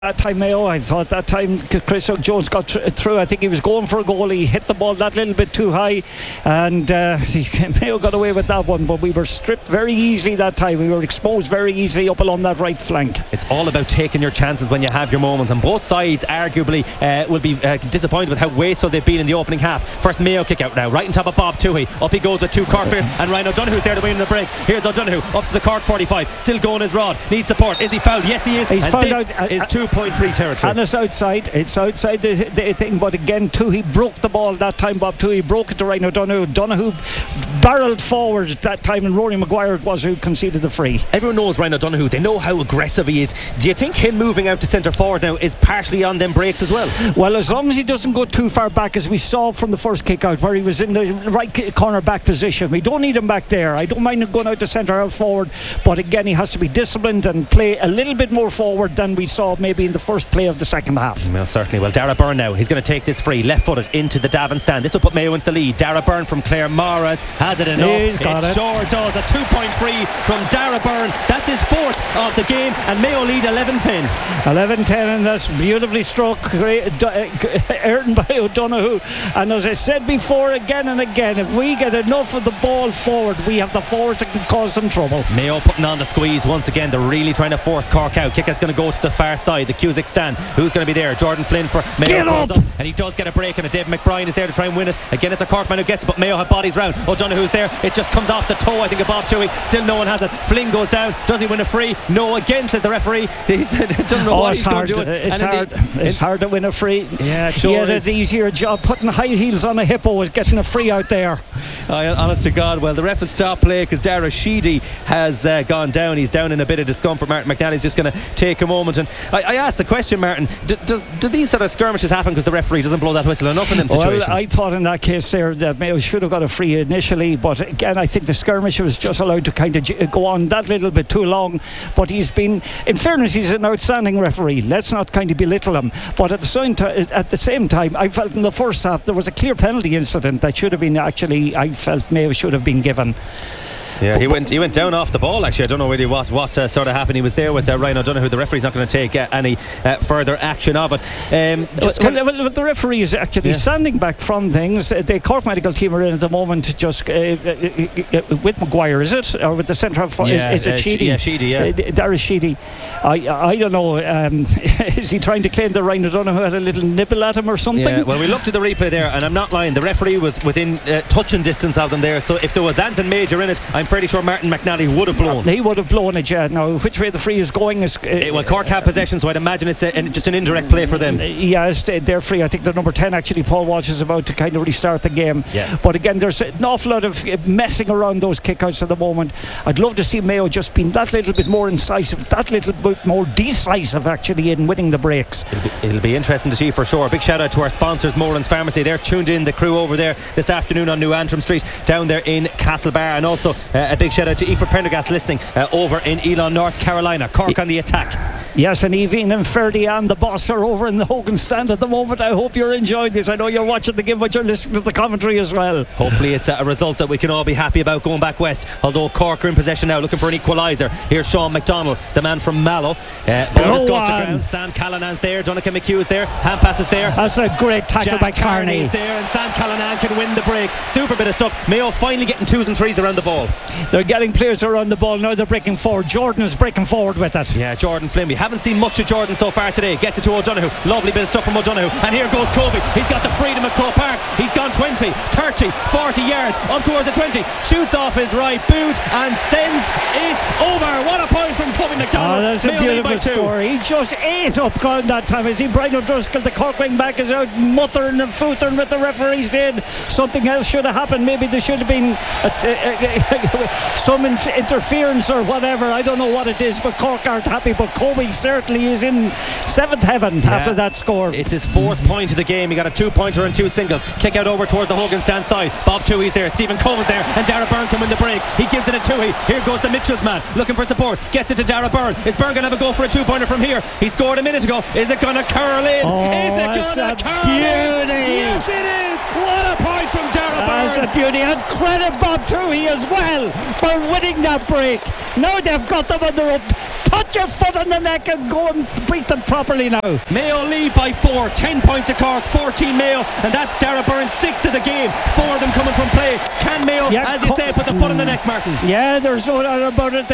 That time, Mayo, I thought that time Chris Jones got through. I think he was going for a goal. He hit the ball that little bit too high, and Mayo got away with that one. But we were stripped very easily that time. We were exposed very easily up along that right flank. It's all about taking your chances when you have your moments, and both sides arguably will be disappointed with how wasteful they've been in the opening half. First Mayo kick out now, right on top of Bob Toohey. Up he goes with two Cork players, and Ryan O'Donoghue's there to win the break. Here's O'Donoghue up to the Cork 45, still going his rod. Needs support. Is he fouled? Yes, he is. He's and fouled this out, is 2-point-free territory. And it's outside the thing, but again Toohey broke the ball that time. Bob Toohey broke it to Ryan O'Donoghue. O'Donoghue barreled forward that time, and Rory Maguire it was who conceded the free. Everyone knows Ryan O'Donoghue. They know how aggressive he is. Do you think him moving out to centre forward now is partially on them breaks as well? Well, as long as he doesn't go too far back, as we saw from the first kick out where he was in the right corner back position. We don't need him back there. I don't mind him going out to centre out forward, but again he has to be disciplined and play a little bit more forward than we saw maybe in the first play of the second half. Well, certainly. Well, Dara Byrne now, he's going to take this free, left footed into the Davin stand. This will put Mayo into the lead. Dara Byrne from Clare Morris has it enough. He's got it. Sure does. A 2-point free from Dara Byrne. That's his fourth of the game, and Mayo lead 11-10. 11-10, and that's beautifully struck, earned by O'Donoghue. And as I said before, again and again, if we get enough of the ball forward, we have the forwards that can cause some trouble. Mayo putting on the squeeze once again. They're really trying to force Cork out. Kick is going to go to the far side, the Cusack stand. Who's going to be there? Jordan Flynn for Mayo. Get up! And he does get a break, and David McBrien is there to try and win it. Again, it's a Cork man who gets it, but Mayo have bodies round. O'Donoghue's there. It just comes off the toe, I think, of Bob Toohey. Still no one has it. Flynn goes down. Does he win a free? No, again, says the referee. He doesn't know what he's going to do. It's hard to win a free. Yeah, it sure is. He has an easier job putting high heels on a hippo as getting a free out there. Honest to God. Well, the ref has stopped play because Dara Sheedy has gone down. He's down in a bit of discomfort. Martin McNally's just going to take a moment, and I asked the question, Martin, do these sort of skirmishes happen because the referee doesn't blow that whistle enough in them situations? Well, I thought in that case there that Mayo should have got a free initially, but again I think the skirmish was just allowed to kind of go on that little bit too long. But he's been, in fairness, he's an outstanding referee. Let's not kind of belittle him, but at the same time I felt in the first half there was a clear penalty incident that should have been, actually I felt Mayo should have been given. Yeah, he went down off the ball, actually. I don't know really what sort of happened. He was there with Ryan O'Donoghue. The referee's not going to take any further action of it. The referee is actually standing back from things. The Cork medical team are in at the moment, just with Maguire, is it? Or with the centre half? Is it Sheedy? Yeah, Sheedy, yeah. Dara Sheedy. I don't know. Is he trying to claim that Ryan O'Donoghue had a little nibble at him or something? Yeah, well, we looked at the replay there, and I'm not lying. The referee was within touching distance of them there. So if there was anything major in it, I'm pretty sure Martin McNally would have blown. He would have blown it, yeah. Now, which way the free is going is... well, Cork have possession, so I'd imagine it's just an indirect play for them. Yes, they're free. I think the number 10, actually, Paul Walsh, is about to kind of restart the game. Yeah. But again, there's an awful lot of messing around those kickouts at the moment. I'd love to see Mayo just being that little bit more incisive, that little bit more decisive, actually, in winning the breaks. It'll be interesting to see for sure. Big shout out to our sponsors, Moran's Pharmacy. They're tuned in, the crew over there this afternoon on New Antrim Street down there in Castlebar, and also a big shout out to Aoife Prendergast listening over in Elon, North Carolina. Cork on the attack. Yes, and Evine and Ferdy and the boss are over in the Hogan stand at the moment. I hope you're enjoying this. I know you're watching the game, but you're listening to the commentary as well. Hopefully it's a result that we can all be happy about going back west, although Cork are in possession now looking for an equaliser. Here's Sean McDonald, the man from Mallow. Goes to ground. Sam Callanan's there, Donnacha McHugh is there, hand pass is there. That's a great tackle by Carney. Is there, and Sam Callanan can win the break. Super bit of stuff. Mayo finally getting 2s and 3s around the ball. They're getting players around the ball now. They're breaking forward. Jordan is breaking forward with it. Yeah, Jordan Flynn. We haven't seen much of Jordan so far today. Gets it to O'Donoghue. Lovely bit of stuff from O'Donoghue. And here goes Kobe. He's got the freedom at Croke Park. He's gone 20, 30, 40 yards up towards the 20. Shoots off his right boot and sends it over. What a point from Kobe McDonald. That's a beautiful score. He just ate up ground that time. I see Brian O'Driscoll, the Cork wing back, is out muttering and footering with the referee saying something else should have happened. Maybe there should have been some interference or whatever. I don't know what it is, but Cork aren't happy. But Kobe certainly is in 7th heaven after that score. It's his 4th point of the game. He got a 2-pointer and 2 singles. Kick out over towards the Hogan stand side. Bob Toohey's there, Stephen Coleman's there, and Dara Byrne can win the break. He gives it to Toohey. Here goes the Mitchell's man looking for support. Gets it to Dara Byrne. Is Byrne going to have a go for a 2-pointer from here? He scored a minute ago. Is it going to curl in? Is it going to curl in? Yes, it is. What a point from Dara Byrne. That's a beauty, and credit Bob Toohey as well for winning that break. Now they've got them on their up. Get your foot on the neck and go and beat them properly now. Mayo lead by 4, 10 points to Cork, 14 Mayo, and that's Dara Byrne's 6th of the game. 4 of them coming from play. Can Mayo, as you say, put the foot on the neck, Martin? Yeah, there's no doubt about it.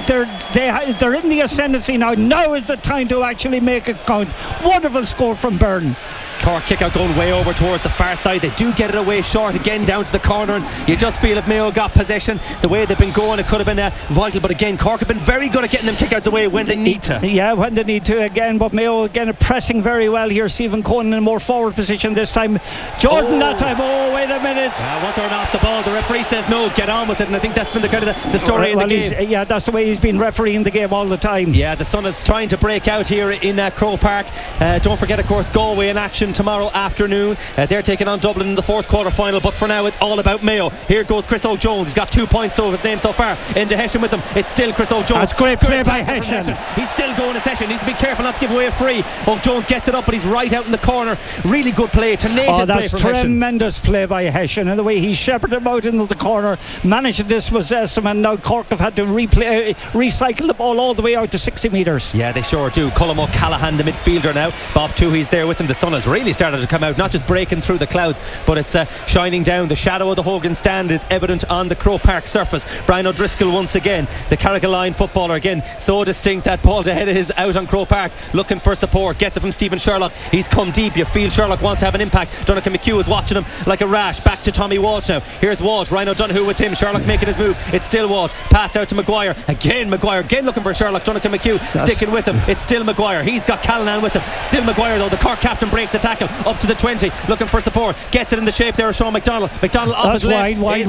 They're in the ascendancy now. Now is the time to actually make it count. Wonderful score from Byrne. Cork kick out going way over towards the far side. They do get it away short again down to the corner, and you just feel if Mayo got possession the way they've been going, it could have been vital. But again, Cork have been very good at getting them kickouts away when they need to. Yeah, when they need to again. But Mayo again pressing very well here. Stephen Conan in a more forward position this time. Jordan that time. Oh, wait a minute. Once they're off the ball, the referee says no, get on with it. And I think that's been the kind of the story in the game. Yeah, that's the way he's been refereeing the game all the time. Yeah, the sun is trying to break out here in Croke Park. Don't forget, of course, Galway in action tomorrow afternoon. They're taking on Dublin in the 4th quarter final, but for now it's all about Mayo. Here goes Chris O'Jones. He's got 2 points over his name so far. Into Hessian with him. It's still Chris O'Jones. That's great play by Hessian. He's still going to Hessian. Needs to be careful not to give away a free. O'Jones gets it up, but he's right out in the corner. Really good play, tenacious play from Hessian. That's tremendous play by Hessian, and the way he shepherded him out into the corner, managed to dispossess him, and now Cork have had to recycle the ball all the way out to 60 metres. Yeah, they sure do. Colm O'Callaghan, the midfielder now. Bob Toohey's there with him. The sun has really started to come out, not just breaking through the clouds, but it's shining down. The shadow of the Hogan stand is evident on the Croke Park surface. Brian O'Driscoll once again, the Carrigaline footballer again, so distinct. That ball to head is out on Croke Park, looking for support, gets it from Stephen Sherlock. He's come deep, you feel Sherlock wants to have an impact. Donnacha McHugh is watching him like a rash. Back to Tommy Walsh now. Here's Walsh, Ryan O'Donoghue with him. Sherlock making his move. It's still Walsh, passed out to Maguire again looking for Sherlock. Donnacha McHugh sticking with him. It's still Maguire, he's got Callanan with him. Still Maguire though. The Cork captain breaks the tackle up to the 20, looking for support, gets it in the shape there of Sean McDonald off his left. Wide.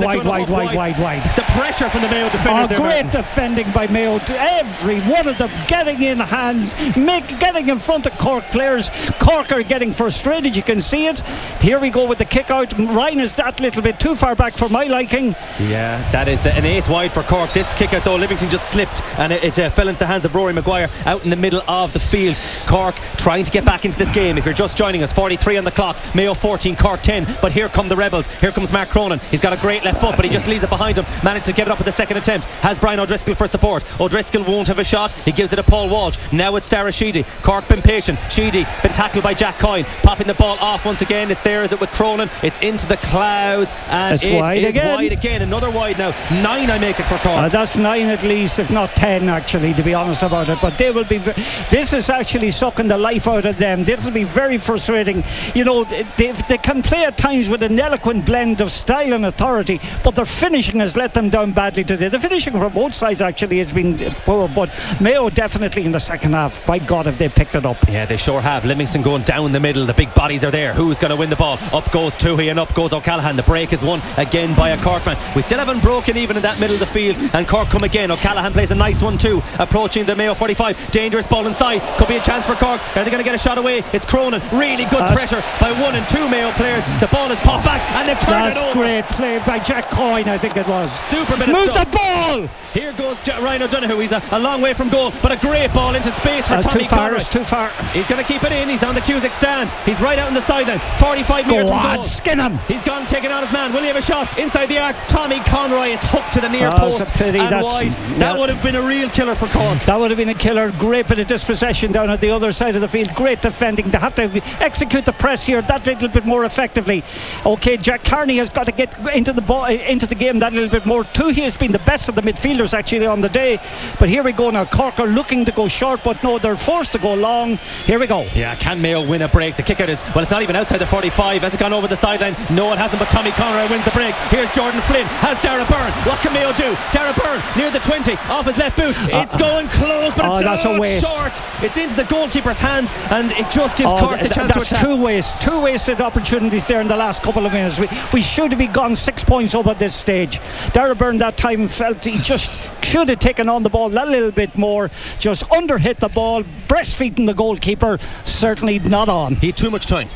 The pressure from the Mayo defenders great defending by Mayo. Every one of them getting in hands, getting in front of Cork players. Cork are getting frustrated, you can see it. Here we go with the kick out. Ryan is that little bit too far back for my liking. Yeah, that is an 8 wide for Cork. This kick out though, Livingston just slipped and it fell into the hands of Rory Maguire out in the middle of the field. Cork trying to get back into this game. If you're just joining us, 43 on the clock, Mayo 14, Cork 10. But here come the Rebels. Here comes Mark Cronin. He's got a great left foot, but he just leaves it behind him. Managed to get it up at the second attempt. Has Brian O'Driscoll for support. O'Driscoll won't have a shot. He gives it to Paul Walsh. Now it's Dara Sheedy. Cork been patient. Sheedy been tackled by Jack Coyne. Popping the ball off once again. It's there, is it with Cronin? It's into the clouds and it's wide again. Another wide now. 9 I make it for Cork. That's 9 at least, if not 10 actually, to be honest about it. But they will be. This is actually sucking the life out of them. This will be very frustrating. You know, they can play at times with an eloquent blend of style and authority, but their finishing has let them down badly today. The finishing from both sides actually has been poor, but Mayo definitely in the second half. By God, have they picked it up. Yeah, they sure have. Livingston going down the middle. The big bodies are there. Who's going to win the ball? Up goes Toohey and up goes O'Callaghan. The break is won again by a Corkman. We still haven't broken even in that middle of the field, and Cork come again. O'Callaghan plays a nice one too, approaching the Mayo 45. Dangerous ball inside. Could be a chance for Cork. Are they going to get a shot away? It's Cronin. Really good pressure by 1 and 2 Mayo players. The ball is popped back and they've turned it over. That's great play by Jack Coyne, I think it was. Super bit of Move stuff. the ball! Here goes Ryan O'Donoghue. He's a long way from goal, but a great ball into space for Tommy Conroy. It's too far. He's going to keep it in. He's on the Cusack stand. He's right out on the sideline. 45 metres from goal. Skin him. He's gone taking on his man. Will he have a shot inside the arc? Tommy Conroy. It's hooked to the near post and wide. That would have been a real killer for Cork. That would have been a killer. Great bit of dispossession down at the other side of the field. Great defending. They have to execute the press here that little bit more effectively. Okay, Jack Carney has got to get into the game that little bit more too. He has been the best of the midfielders actually on the day, but here we go now. Cork are looking to go short, but no, they're forced to go long. Here we go. Yeah, can Mayo win a break? The kick out is, well, it's not even outside the 45. Has it gone over the sideline? No, it hasn't, but Tommy Conroy wins the break. Here's Jordan Flynn, has Dara Byrne. What can Mayo do? Dara Byrne near the 20, off his left boot. It's going close, but it's short. It's into the goalkeeper's hands, and it just gives Cork the chance to attack. Two wasted opportunities there in the last couple of minutes. We should have been gone 6 points up at this stage. Dara Byrne that time felt he just should have taken on the ball that little bit more, just underhit the ball, breastfeeding the goalkeeper. Certainly not on. He had too much time,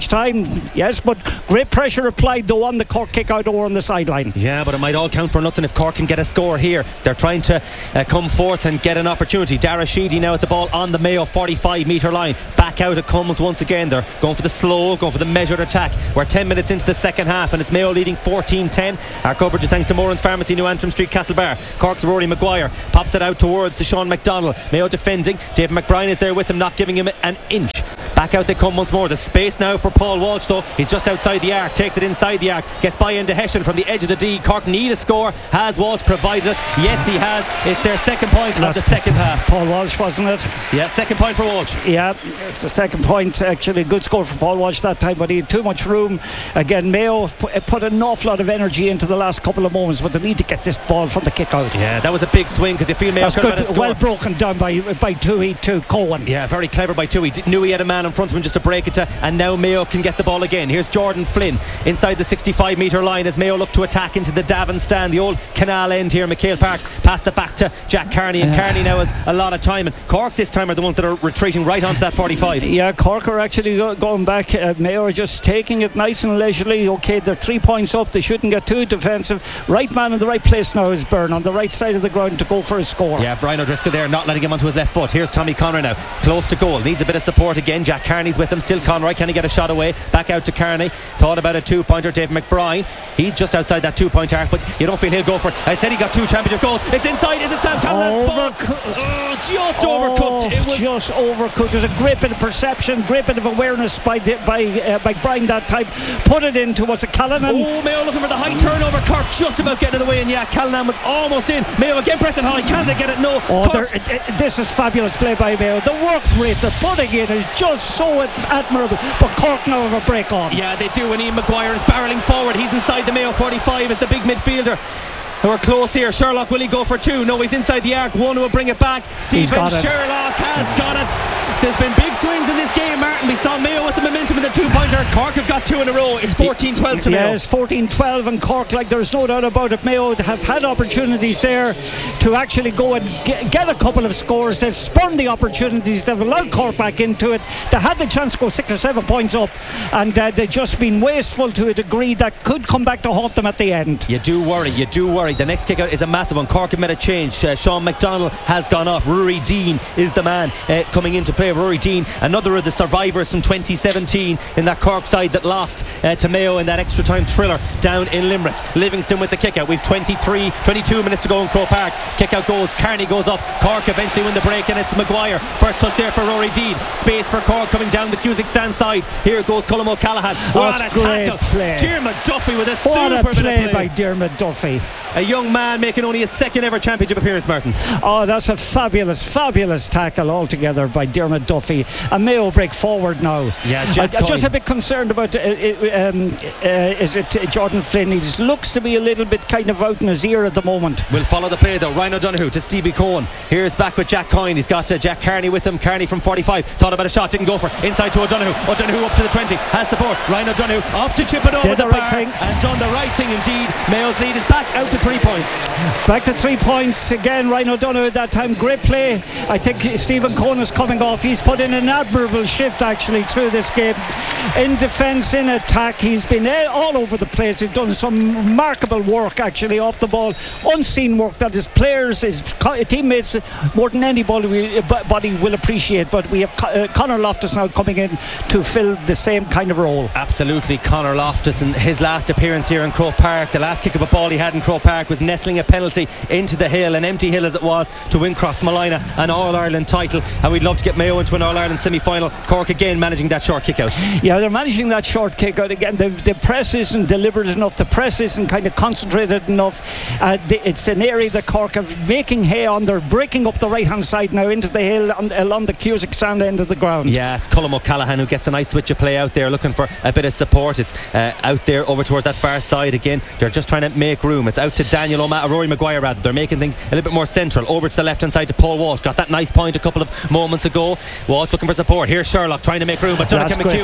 yes, but great pressure applied though on the Cork kick out over on the sideline. Yeah, but it might all count for nothing if Cork can get a score here. They're trying to come forth and get an opportunity. Dara Sheedy now at the ball on the Mayo 45. 45-metre line. Back out it comes once again. They're going for the slow, going for the measured attack. We're 10 minutes into the second half and it's Mayo leading 14-10. Our coverage is thanks to Moran's Pharmacy, New Antrim Street, Castlebar. Cork's Rory Maguire pops it out towards Sean McDonald. Mayo defending. David McBrien is there with him, not giving him an inch. Back out they come once more. The space now for Paul Walsh though. He's just outside the arc, takes it inside the arc, gets by into Hessian from the edge of the D. Cork need a score. Has Walsh provided it? Yes, he has. It's their second point of the second half. Paul Walsh, wasn't it? Yeah, second point for Walsh. Yeah, it's the second point. Actually, good score for Paul Walsh that time, but he had too much room. Again, Mayo put an awful lot of energy into the last couple of moments, but they need to get this ball from the kick out. Yeah, that was a big swing because you feel Mayo could have had a score. Well broken down by Toohey to Cohen. Yeah, very clever by Toohey. Knew he had a man in front of him just to break it to, and now Mayo can get the ball again. Here's Jordan Flynn inside the 65-metre line as Mayo look to attack into the Davin stand, the old canal end here in McHale Park. Pass it back to Jack Carney, and Carney now has a lot of time, and Cork this time are the ones that are retreating right onto that 45. Yeah, Cork are actually going back. Mayo are just taking it nice and leisurely. Okay, they're 3 points up, they shouldn't get too defensive. Right man in the right place now is Byrne on the right side of the ground to go for a score. Yeah, Brian O'Driscoll there, not letting him onto his left foot. Here's Tommy Conroy now, close to goal, needs a bit of support again. Jack Carney's with him, still Conroy, can he get a shot away? Back out to Carney, thought about a 2-pointer. Dave McBride, he's just outside that 2-point arc, but you don't feel he'll go for it. I said he got 2 championship goals. It's inside, is it Sam Callahan's ball? Just overcooked. It was just overcooked. There's a great bit of perception, great bit of awareness by Brian that time. Put it into, was it Callahan? Oh, Mayo looking for the high turnover. Cork just about getting it away, and yeah, Callahan was almost in. Mayo again pressing high. Can they get it? No. This is fabulous play by Mayo. The work rate they're putting in is just so admirable. But Cork now have a break on. Yeah, they do, and Ian Maguire is barrelling forward. He's inside the Mayo 45 as the big midfielder. We're close here. Sherlock, will he go for 2? No, he's inside the arc. One will bring it back. Stephen Sherlock has got it. There's been big swings in this game, Martin. We saw Mayo with the momentum in the 2-pointer. Cork have got 2 in a row. It's 14-12 to Mayo. Yes, 14-12, and Cork, like there's no doubt about it, Mayo have had opportunities there to actually go and get a couple of scores. They've spurned the opportunities. They've allowed Cork back into it. They had the chance to go 6 or 7 points up, and they've just been wasteful to a degree that could come back to haunt them at the end. You do worry. The next kick out is a massive one. Cork have made a change. Sean McDonald has gone off. Rory Dean is the man coming into play. Rory Dean, another of the survivors from 2017 in that Cork side that lost to Mayo in that extra time thriller down in Limerick. Livingston with the kick out. We've 22 minutes to go in Croke Park. Kick out goes, Carney goes up, Cork eventually win the break, and it's Maguire. First touch there for Rory Dean. Space for Cork coming down the Cusack stand side. Here goes Colm O'Callaghan. What a tackle. Diarmuid Duffy with a super play by Diarmuid Duffy. A young man making only his second ever championship appearance, Martin. Oh, that's a fabulous tackle altogether by Diarmuid Duffy. And Mayo break forward now. Yeah, I'm just a bit concerned about is it Jordan Flynn? He just looks to be a little bit kind of out in his ear at the moment. We'll follow the play though. Ryan O'Donoghue to Stevie Cohen. Here's back with Jack Coyne. He's got Jack Carney with him. Carney from 45 thought about a shot, didn't go for it. Inside to O'Donoghue. O'Donoghue up to the 20, has support. Ryan O'Donoghue up to chip it over the bar and done the right thing indeed. Mayo's lead is back out to 3 points. Back to 3 points again. Ryan O'Donoghue at that time, great play. I think Stephen Cohen is coming off. He's put in an admirable shift actually through this game, in defence, in attack. He's been all over the place. He's done some remarkable work actually off the ball, unseen work that his players, his teammates more than anybody will appreciate. But we have Conor Loftus now coming in to fill the same kind of role. Absolutely. Conor Loftus, in his last appearance here in Croke Park, the last kick of a ball he had in Croke Park was nestling a penalty into the hill, an empty hill as it was, to win Crossmolina an All-Ireland title, and we'd love to get Mayo into an All-Ireland semi-final. Cork again managing that short kick out. Yeah, they're managing that short kick out again. The press isn't deliberate enough, the press isn't kind of concentrated enough. It's an area that Cork are making hay on. They're breaking up the right hand side now into the hill along the Cusack stand end of the ground. Yeah, it's Colm O'Callaghan who gets a nice switch of play out there, looking for a bit of support. It's out there over towards that far side again. They're just trying to make room. It's out to Daniel Rory Maguire rather. They're making things a little bit more central. Over to the left hand side to Paul Walsh. Got that nice point a couple of moments ago. Walsh looking for support. Here's Sherlock trying to make room, but Donnacha McHugh is on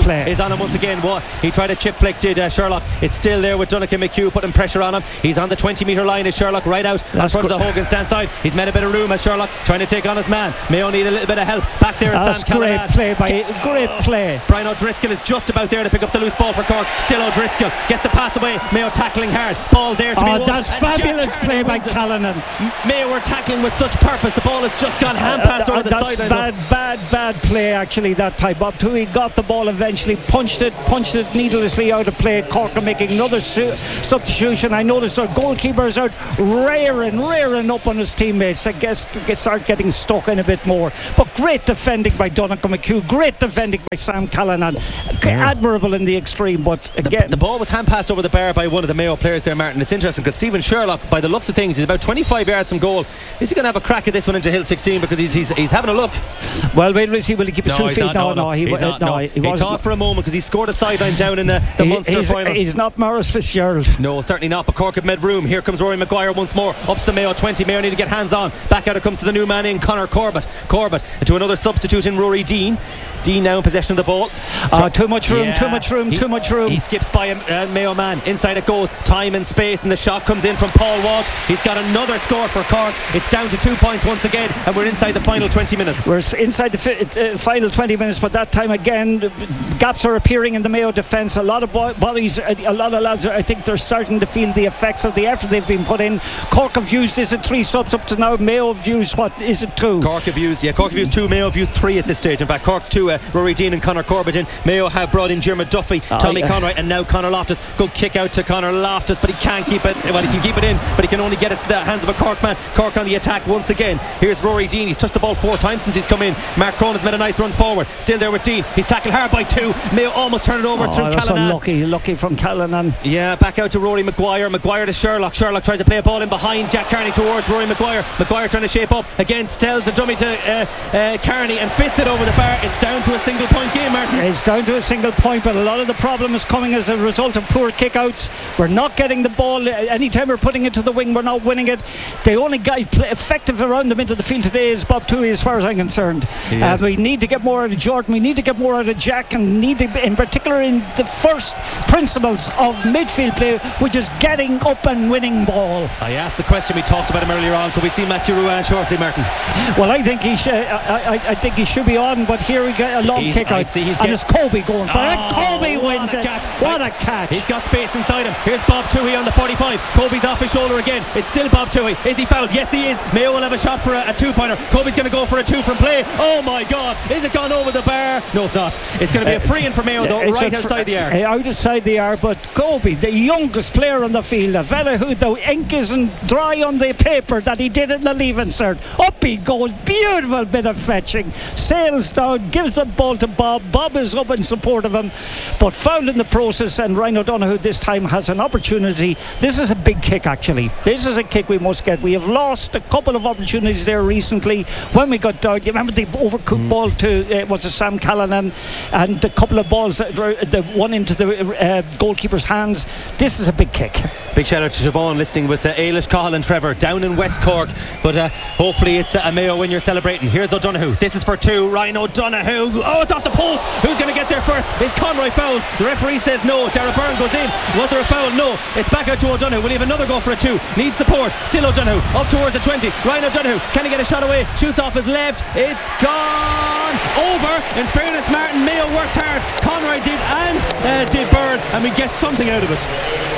on him once again. He tried to chip flick, did Sherlock. It's still there with Donnacha McHugh putting pressure on him. He's on the 20-metre line as Sherlock right out in front of the Hogan stand side. He's made a bit of room as Sherlock trying to take on his man. Mayo need a little bit of help back there. That's great play. Brian O'Driscoll is just about there to pick up the loose ball for Cork. Still O'Driscoll gets the pass away. Mayo tackling hard. Ball there to be won. That's fabulous play by Callanan. Mayo were tackling with such purpose. The ball has just gone hand pass over the sideline. Bad play actually that time. Bob Toohey got the ball eventually, punched it needlessly out of play. Cork are making another substitution. I noticed our goalkeeper's out rearing up on his teammates. I guess start getting stuck in a bit more. But great defending by Donnacha McHugh. Great defending by Sam Callanan. Admirable in the extreme. But again, the ball was hand passed over the bar by one of the Mayo players there, Martin. It's interesting because Stephen Sherlock, by the looks of things, he's about 25 yards from goal. Is he going to have a crack at this one into Hill 16 because he's having a look? Well, we'll see. Will he keep his 2 feet? He thought for a moment because he scored a sideline down in the Munster final. He's not Maurice Fitzgerald. No, certainly not. But Cork have made room. Here comes Rory Maguire once more up to the Mayo 20. Mayo need to get hands on. Back out it comes to the new man in Conor Corbett to another substitute in Rory Dean. Dean now in possession of the ball. Too much room. He skips by a Mayo man. Inside it goes. Time and space, and the shot comes in from Paul Walsh. He's got another score for Cork. It's down to 2 points once again, and we're inside the final 20 minutes. We're inside the final 20 minutes, but that time again, gaps are appearing in the Mayo defence. A lot of bodies, a lot of lads, I think they're starting to feel the effects of the effort they've been put in. Cork have used, is it 3 subs up to now? Mayo have used, what is it, 2? Cork have used 2. Mayo have used 3 at this stage. In fact, Cork's 2. Rory Dean and Conor Corbett in. Mayo have brought in Diarmuid Duffy, Tommy Conroy, and now Conor Loftus. Good kick out to Conor Loftus, but he can't keep it. Well, he can keep it in, but he can only get it to the hands of a Cork man. Cork on the attack once again. Here's Rory Dean. He's touched the ball 4 times since he's come in. Mark Cronin's made a nice run forward. Still there with Dean. He's tackled hard by 2. Mayo almost turned it over through Callanan. Lucky from Callanan. Yeah, back out to Rory Maguire. Maguire to Sherlock. Sherlock tries to play a ball in behind Jack Carney towards Rory Maguire. Maguire trying to shape up. Again, tells the dummy to Carney and fists it over the bar. It's down to a single point game, Martin. It's down to a single point, but a lot of the problem is coming as a result of poor kick-outs. We're not getting the ball. Anytime we're putting it to the wing, we're not winning it. The only guy effective around the middle of the field today is Bob Toohey, as far as I'm concerned. We need to get more out of Jordan. We need to get more out of Jack, and need to, in particular, in the first principles of midfield play, which is getting up and winning ball. I asked the question, we talked about him earlier on. Could we see Matthew Ruan shortly, Martin? Well, I think he should be on, but here we get a long kick out, and it's Kobe going for it. Kobe wins it. What a catch. He's got space inside him. Here's Bob Toohey on the 45. Kobe's off his shoulder again. It's still Bob Toohey. Is he fouled? Yes, he is. Mayo will have a shot for a 2-pointer. Kobe's going to go for a 2 from play. Oh my God, is it gone over the bar? No, it's not. It's going to be a free in for Mayo though, right outside the arc. Outside the arc, but Kobe, the youngest player on the field, a fella who the ink isn't dry on the paper that he did in the leaving cert. Up he goes, beautiful bit of fetching, sails down, gives the ball to Bob. Bob is up in support of him, but fouled in the process, and Ryan O'Donoghue this time has an opportunity. This is a big kick actually. This is a kick we must get. We have lost a couple of opportunities there recently when we got down. You remember the overcooked ball to was it Sam Callanan, and a couple of balls that one into the goalkeeper's hands. This is a big kick. Big shout out to Siobhan listening with Ailish, Cahill and Trevor down in West Cork, but hopefully it's a Mayo win you're celebrating. Here's O'Donoghue. This is for 2. Ryan O'Donoghue. Oh, it's off the post. Who's going to get there first? Is Conroy fouled? The referee says no. Darragh Byrne goes in. Was there a foul? No. It's back out to O'Donoghue. Will he have another go for a 2? Needs support. Still O'Donoghue up towards the 20. Ryan O'Donoghue, can he get a shot away? Shoots off his left. It's gone over. In fairness, Martin, Mayo worked hard. Conroy did, and did Byrne, and we get something out of it.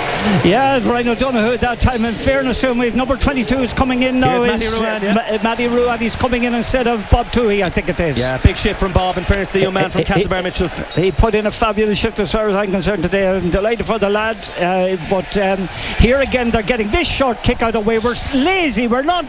Yeah, Ryan O'Donoghue at that time. In fairness to him, we've number 22 is coming in now. Matty Ruan, Matty Ruan, he's coming in instead of Bob Toohey, I think it is. Yeah, big shift from Bob. In fairness to the young man from Castlebar Mitchells. He put in a fabulous shift as far as I'm concerned today. I'm delighted for the lad, but here again they're getting this short kick out of the way. We're lazy. We're not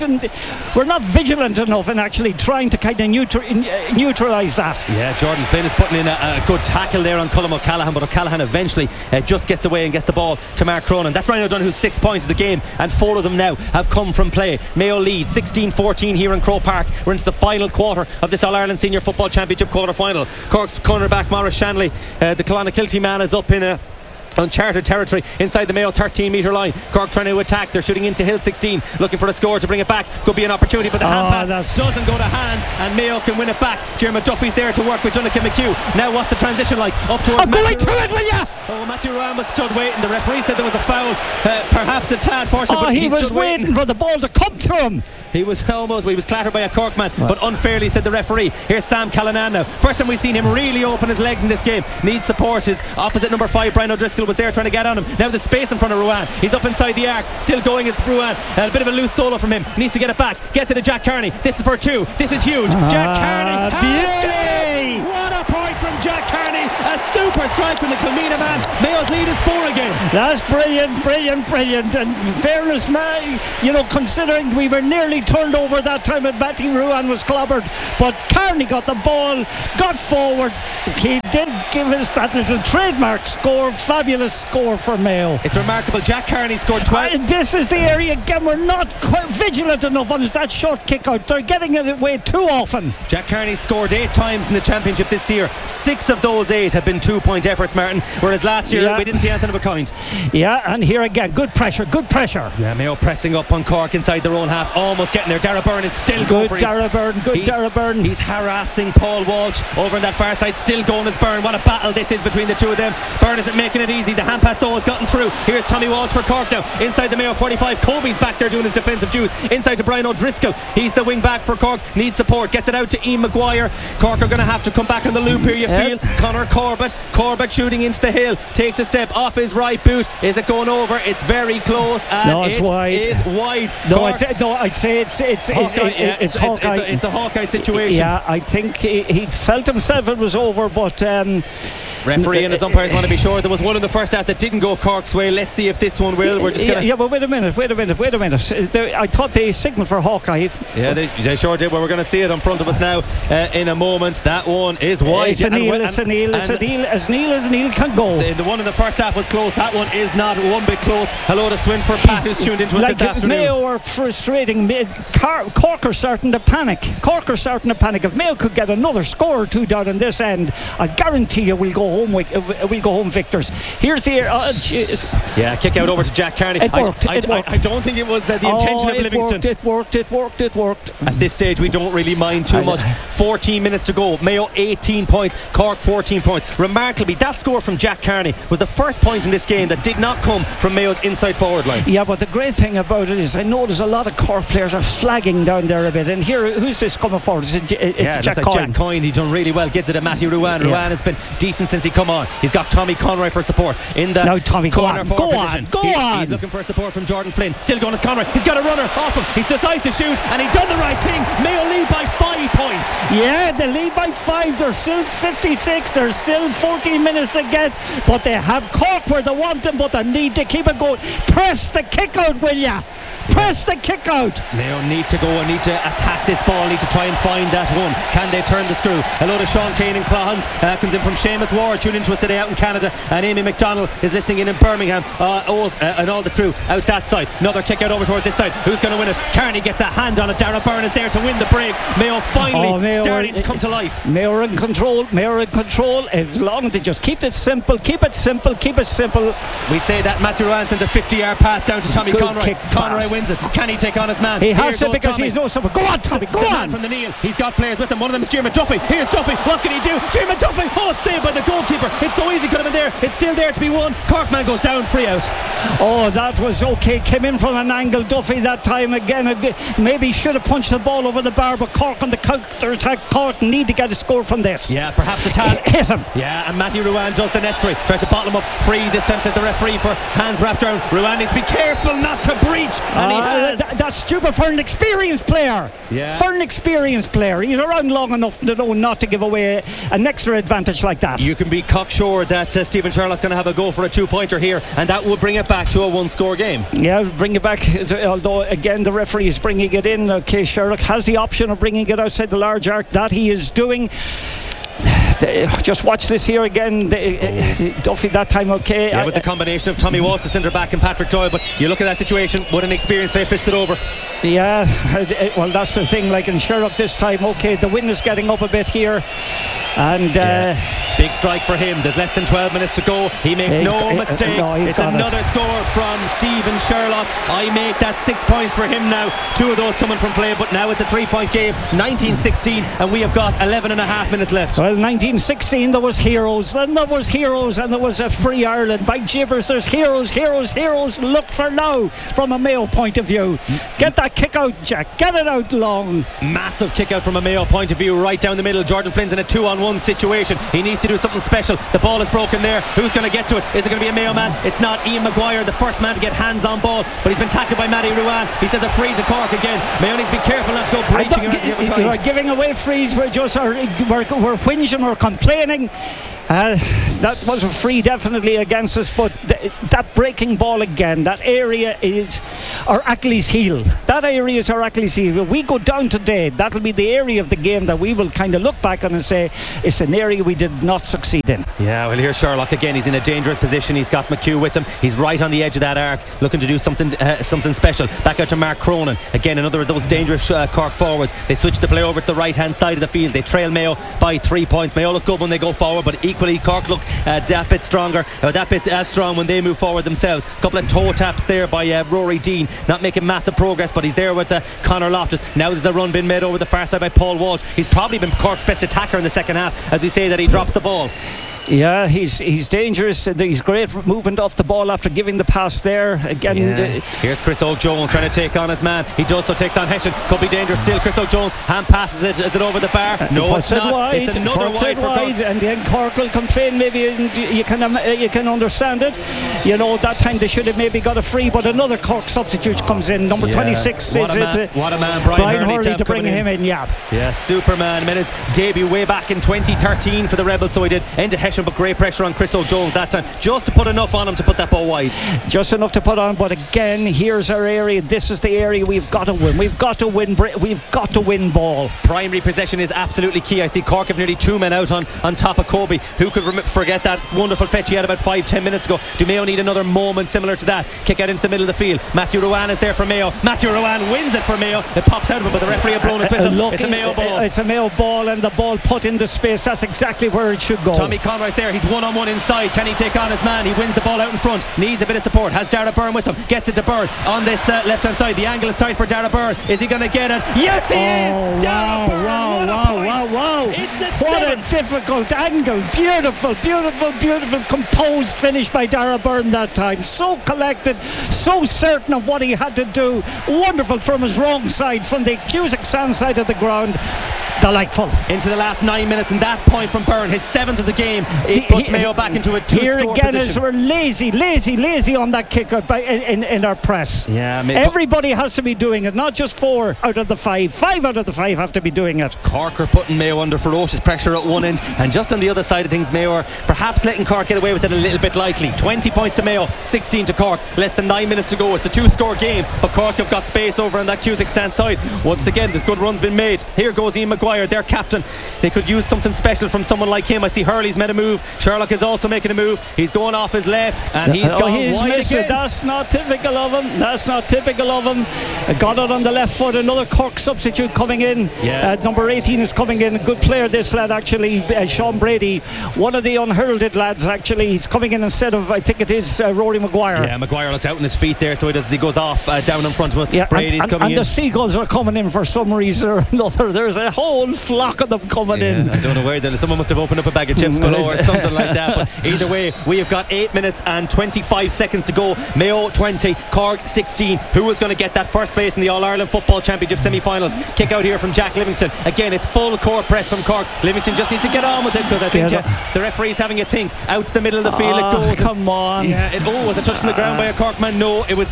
vigilant enough in actually trying to kind of neutralise that. Yeah, Jordan Flynn is putting in a good tackle there on Colm O'Callaghan, but O'Callaghan eventually just gets away and gets the ball to Mark Cronin. That's Ryan O'Donoghue's 6 points of the game, and 4 of them now have come from play. Mayo lead 16-14 here in Croke Park. We're into the final quarter of this All-Ireland Senior Football Championship quarter final. Cork's cornerback Maurice Shanley, the Clonakilty man, is up in uncharted territory inside the Mayo 13-metre line. Cork trying to attack. They're shooting into Hill 16, looking for a score to bring it back. Could be an opportunity, but the hand pass doesn't go to hand, and Mayo can win it back. Jeremy Duffy's there to work with Jonathan McHugh. Now what's the transition like? Up towards going to it, will ya? Oh, Matthew Ruan was stood waiting. The referee said there was a foul, perhaps a tad fortunate, but he was waiting for the ball to come to him. He was clattered by a Cork man, but unfairly, said the referee. Here's Sam Callanan now. First time we've seen him really open his legs in this game. Needs support. His opposite number 5, Brian O'Driscoll, was there trying to get on him. Now the space in front of Ruan. He's up inside the arc. Still going as Ruan. A bit of a loose solo from him. Needs to get it back. Get to the Jack Carney. This is for 2. This is huge. Jack Carney. Beauty! What a point from Jack Carney. A super strike from the Kilmena man. Mayo's lead is 4 again. That's brilliant. And fairness, considering we were nearly turned over that time and Matthew Ruan was clobbered, but Carney got the ball, got forward. He did give us that little trademark score. Fabulous score for Mayo. It's remarkable. Jack Carney scored 12. This is the area again. We're not quite vigilant enough on that short kick out. They're getting it away too often. Jack Carney scored 8 times in the championship this year. 6 of those 8 have been 2-point efforts, Martin, whereas last year we didn't see anything of a kind. Yeah, and here again, good pressure. Yeah, Mayo pressing up on Cork inside their own half, almost getting there. Darragh Byrne is still going for Darragh Byrne. He's harassing Paul Walsh over on that far side, still going as Byrne. What a battle this is between the two of them. Byrne isn't making it easy. The hand pass though has gotten through. Here's Tommy Walsh for Cork now, inside the Mayo 45. Kobe's back there doing his defensive dues. Inside to Brian O'Driscoll. He's the wing back for Cork. Needs support. Gets it out to Ian Maguire. Cork are going to have to come back on the loop here, you feel. Conor Corbett shooting into the hill. Takes a step off his right boot. Is it going over? It's very close. And it's wide. It is wide. I'd say it's Hawkeye. It's a Hawkeye situation. Yeah, I think he felt himself it was over, but referee and his umpires want to be sure. There was one in the first half that didn't go Cork's way. Let's see if this one will. We're just gonna but wait a minute. I thought they signalled for Hawkeye. Yeah, they sure did. Well, we're going to see it in front of us now in a moment. That one is wide. It's a kneel as Neil can go. The one in the first half was close. That one is not one bit close. Hello to Swinford Pat, who's tuned into us this afternoon. Mayo are frustrating. Cork are starting to panic. If Mayo could get another score or 2 down on this end, I guarantee you we'll go home victors. Here's the kick out over to Jack Carney. It worked. I don't think it was the intention of Livingston. It worked. At this stage we don't really mind too much. 14 minutes to go. Mayo 18 points, Cork 14 points. Remarkably, that score from Jack Carney was the first point in this game that did not come from Mayo's inside forward line. Yeah, but the great thing about it is I know there's a lot of Cork players are flagging down there a bit, and here, who's this coming forward? It's Jack Coyne. Jack Coyne, he done really well. Gets it to Matthew Ruan. Ruan has been decent since he come on. He's got Tommy Conroy for support in the corner forward position. Go on. He's looking for support from Jordan Flynn. Still going as Conroy. He's got a runner off him. He decides to shoot, and he done the right thing. Mayo lead by 5 points. Yeah, they lead by 5. They're still 56. There's still 14 minutes to get, but they have Cork where they want them, but they need to keep it going. Press the kick out, will ya? Press the kick out. Mayo need to go and need to attack this ball, need to try and find that one. Can they turn the screw? Hello to Sean Kane in Clohans, comes in from Seamus Ward, tuned into us today out in Canada, and Amy McDonald is listening in Birmingham, and all the crew out that side. Another kick out over towards this side. Who's going to win it? Carney gets a hand on it. Darragh Byrne is there to win the break. Mayo finally starting to come to life. Mayo are in control. As long as they just keep it simple. We say that Matthew Ruan sends a 50-yard pass down to Tommy Conroy. Conroy wins it. Can he take on his man? He has to, because he's no support. Go on, Tommy, go on. From the kneel. He's got players with him. One of them is Jeremy Duffy. Here's Duffy. What can he do? Jeremy Duffy. Oh, it's saved by the goalkeeper. It's so easy. Could have been there. It's still there to be won. Corkman goes down, free out. Oh, that was okay. Came in from an angle. Duffy that time again. Maybe should have punched the ball over the bar, but Cork on the counter attack. Cork need to get a score from this. Yeah, perhaps a tad. Hit him. Yeah, and Matthew Ruan does the necessary. Tries to bottle him up free. This time says the referee for hands wrapped around. Ruan needs to be careful not to breach, and he has. That's stupid for an experienced player. Yeah. For an experienced player, he's around long enough to know not to give away an extra advantage like that. You can be cocksure that Stephen Sherlock's going to have a go for a 2-pointer here, and that would bring it back to a 1-score game. Yeah, bring it back. Although again, the referee is bringing it in. Okay, Sherlock has the option of bringing it outside the large arc. That he is doing. just watch this here again. Duffy that time, okay. Yeah, it was a combination of Tommy Walsh, the centre back, and Patrick Doyle. But you look at that situation, what an experienced player fisted over. Yeah, well, that's the thing. Like in Sherlock this time, okay, the wind is getting up a bit here. And big strike for him. There's less than 12 minutes to go. He makes no mistake. It's another score from Stephen Sherlock. I make that 6 points for him now. 2 of those coming from play, but now it's a 3-point game. 19-16, and we have got 11 and a half minutes left. Well, 19-16, there was heroes, and there was heroes, and there was a free Ireland. By gibbers, there's heroes. Look for now from a Mayo point of view. Get that kick out, Jack. Get it out long. Massive kick out from a Mayo point of view, right down the middle. Jordan Flynn's in a 2-on-1 situation. He needs to do something special. The ball is broken there. Who's going to get to it? Is it going to be a Mayo man? It's not. Ian Maguire, the first man to get hands on ball, but he's been tackled by Matty Ruan. He says a free to Cork again. Mayo needs to be careful not to go breaching or anything of the kind. We're giving away frees. We're whinging. We're complaining. That was a free definitely against us, but that breaking ball again, that area is our Achilles heel. That area is our Achilles heel. If we go down today, that'll be the area of the game that we will kind of look back on and say it's an area we did not succeed in. Yeah, well, here's Sherlock again. He's in a dangerous position. He's got McHugh with him. He's right on the edge of that arc, looking to do something special. Back out to Mark Cronin. Again, another of those dangerous Cork forwards. They switch the play over to the right hand side of the field. They trail Mayo by 3 points. Mayo look good when they go forward, but equally Cork look that bit stronger, or that bit as strong when they move forward themselves. A couple of toe taps there by Rory Dean, not making massive progress, but he's there with Conor Loftus. Now there's a run being made over the far side by Paul Walsh. He's probably been Cork's best attacker in the second half, as we say that he drops the ball. Yeah, he's dangerous. He's great movement off the ball after giving the pass there. Again, here's Chris O'Jones trying to take on his man. He does so, takes on Hession. Could be dangerous still. Chris O'Jones hand passes it. Is it over the bar? No, it's not. Wide, it's another wide for Cork. And then Cork will complain. Maybe you can understand it. You know, that time they should have maybe got a free, but another Cork substitute comes in. Number 26. What a man, Brian Hurley to bring him in. Yeah, Superman. Made his debut way back in 2013 for the Rebels, so he did. Into Hession, but great pressure on Chris O'Jones that time, just to put enough on him to put that ball wide. Just enough to put on, but again, here's our area. This is the area we've got to win. We've got to win ball. Primary possession is absolutely key. I see Cork have nearly 2 men out on top of Kobe. Who could forget that wonderful fetch he had about 5-10 minutes ago? Do Mayo need another moment similar to that? Kick out into the middle of the field. Matthew Ruan is there for Mayo. Matthew Ruan wins it for Mayo. It pops out of him, but the referee had blown his whistle. It's a Mayo ball. It's a Mayo ball, and the ball put into space. That's exactly where it should go. Tommy Conroy's there. He's one-on-one inside. Can he take on his man? He wins the ball out in front. Needs a bit of support. Has Dara Byrne with him. Gets it to Byrne on this left hand side. The angle is tight for Dara Byrne. Is he going to get it? Yes, he is. Dara Byrne. Wow. What a difficult angle. Beautiful composed finish by Dara Byrne that time. So collected, so certain of what he had to do. Wonderful from his wrong side, from the Cusack Sand side of the ground. Delightful. Into the last 9 minutes, and that point from Byrne, his 7th of the game, it puts Mayo back into a 2-score here again position. As we're lazy on that kick out in our press. Yeah, everybody has to be doing it, not just 4 out of the 5. 5 out of the 5 have to be doing it. Cork are putting Mayo under ferocious pressure at one end, and just on the other side of things, Mayo are perhaps letting Cork get away with it a little bit lightly. 20 points to Mayo, 16 to Cork. Less than 9 minutes to go. It's a 2-score game, but Cork have got space over on that Cusack stand side. Once again, this good run's been made. Here goes Ian Maguire, their captain. They could use something special from someone like him. I see Hurley's made a move. Sherlock is also making a move. He's going off his left, and he's gone wide again. That's not typical of him. Got it on the left foot. Another Cork substitute coming in. Number 18 is coming in. A good player, this lad actually, Sean Brady, one of the unheralded lads actually. He's coming in instead of, I think it is Rory Maguire. Yeah, Maguire looks out on his feet there, so he goes off down in front of us. Brady's coming in. And the Seagulls are coming in for some reason or another. There's a whole flock of them coming in. I don't know where someone must have opened up a bag of chips below or something like that, but either way, we have got 8 minutes and 25 seconds to go. Mayo 20, Cork 16. Who is going to get that first place in the All-Ireland Football Championship semi-finals? Kick out here from Jack Livingston. Again, it's full court press from Cork. Livingston just needs to get on with it, because I think the referee's having a think. Out to the middle of the field it goes. Come on. Yeah, was it touched on the ground by a Cork man? No, it was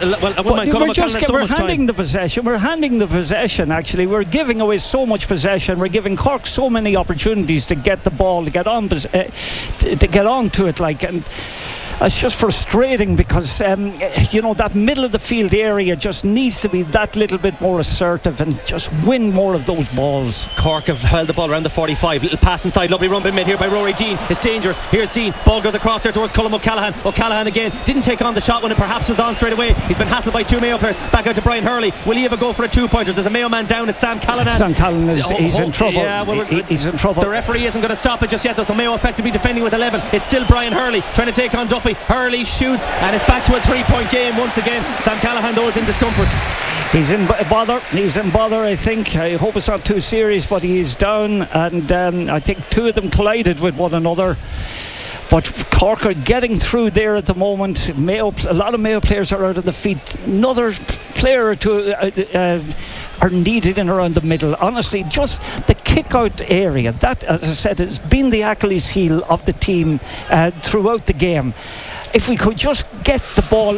we're handing the possession actually. We're giving away so much possession. We're giving Cork so many opportunities to get the ball, to get on to it, and It's just frustrating because that middle of the field area just needs to be that little bit more assertive and just win more of those balls. Cork have held the ball around the 45. Little pass inside, lovely run by mid here by Rory Dean. It's dangerous. Here's Dean. Ball goes across there towards Colm O'Callaghan. O'Callaghan again didn't take on the shot when it perhaps was on straight away. He's been hassled by two Mayo players. Back out to Brian Hurley. Will he have a go for a 2-pointer? There's a Mayo man down. It's Sam Callanan. Sam Callanan he's in trouble. Yeah, well, he's in trouble. The referee isn't going to stop it just yet though, so Mayo effectively defending with 11. It's still Brian Hurley trying to take on Duffy. Hurley shoots and it's back to a 3-point game once again. Sam Callahan though is in discomfort. He's in bother, I think. I hope it's not too serious, but he is down, and I think two of them collided with one another. But Cork are getting through there at the moment. A lot of Mayo players are out of the feet. Another player or two are needed in around the middle. Honestly, just the kick-out area, that, as I said, has been the Achilles heel of the team throughout the game. If we could just get the ball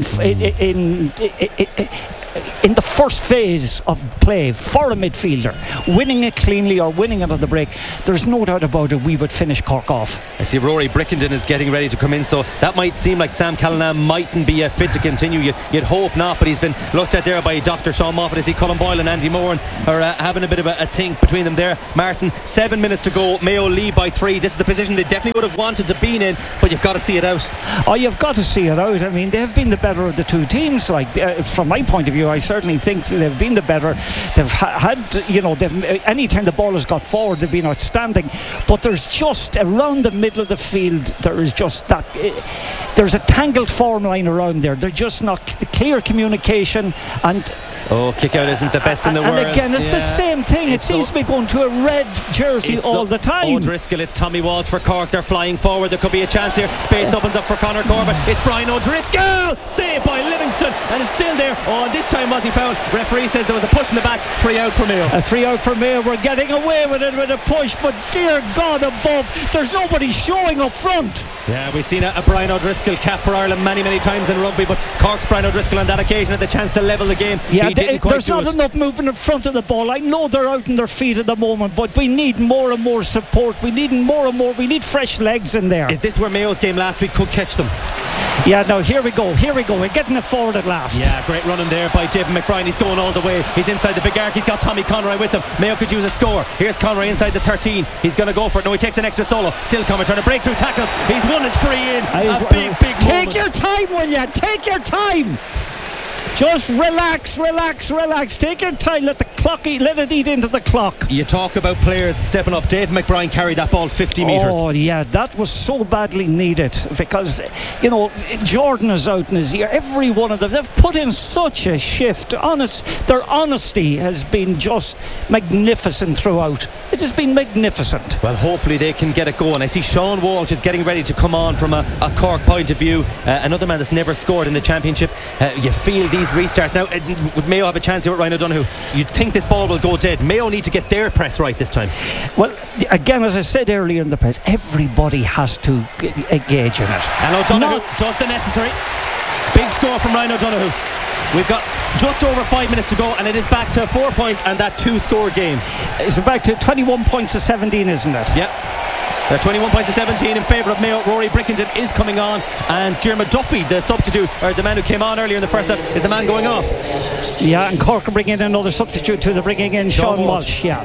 in the first phase of play for a midfielder, winning it cleanly or winning it on the break, there's no doubt about it, we would finish Cork off. I see Rory Brickenden is getting ready to come in, so that might seem like Sam Callanan mightn't be fit to continue. You'd hope not, but he's been looked at there by Dr. Sean Moffat. I see Colin Boyle and Andy Moran are having a bit of a think between them there. Martin, 7 minutes to go, Mayo lead by 3. This is the position they definitely would have wanted to be in, but you've got to see it out. Oh, you've got to see it out. I mean, they have been the better of the two teams. From my point of view, I certainly think they've been the better. They've had, anytime the ball has got forward, they've been outstanding. But there's just around the middle of the field, there is just that. There's a tangled form line around there. They're just not the clear communication and. Oh, kick out isn't the best in the world. And again, it's the same thing. It seems to be going to a red jersey all the time. O'Driscoll, it's Tommy Walsh for Cork. They're flying forward. There could be a chance here. Space opens up for Conor Corbett. It's Brian O'Driscoll. Saved by Livingston. And it's still there. Oh, and this time was he fouled? Referee says there was a push in the back. Free out for Mayo. A free out for Mayo. We're getting away with it with a push. But dear God above, there's nobody showing up front. Yeah, we've seen a Brian O'Driscoll cap for Ireland many times in rugby. But Cork's Brian O'Driscoll on that occasion had the chance to level the game. Yeah, there's not enough movement in front of the ball. I know they're out on their feet at the moment, but we need more and more support. We need more and more. We need fresh legs in there. Is this where Mayo's game last week could catch them? Yeah, now here we go. We're getting it forward at last. Yeah, great running there by David McBride. He's going all the way. He's inside the big arc. He's got Tommy Conroy with him. Mayo could use a score. Here's Conroy inside the 13. He's going to go for it. No, he takes an extra solo. Still Conroy trying to break through tackles. He's won his free in. A big Take your time, will you? Take your time. Just relax. Take your time. Let it eat into the clock. You talk about players stepping up. Dave McBride carried that ball 50 metres. Oh yeah, that was so badly needed because Jordan is out in his ear. Every one of them, they've put in such a shift. Their honesty has been just magnificent throughout. It has been magnificent. Well, hopefully they can get it going. I see Sean Walsh is getting ready to come on from a Cork point of view. Another man that's never scored in the championship. You feel these restarts now. Would Mayo have a chance here with Ryan O'Donoghue? You'd think this ball will go dead. Mayo need to get their press right this time. Well, again, as I said earlier in the press, everybody has to engage in it. And O'Donoghue does the necessary. Big score from Ryan O'Donoghue. We've got just over 5 minutes to go, and it is back to 4 points and that 2-score game. It's back to 21 points to 17, isn't it? Yep. 21 points to 17 in favour of Mayo. Rory Brickenden is coming on, and Diarmuid Duffy, the substitute, or the man who came on earlier in the first half, is the man going off. Yeah, and Cork are bringing in another substitute too. They're bringing in Sean Walsh. Yeah,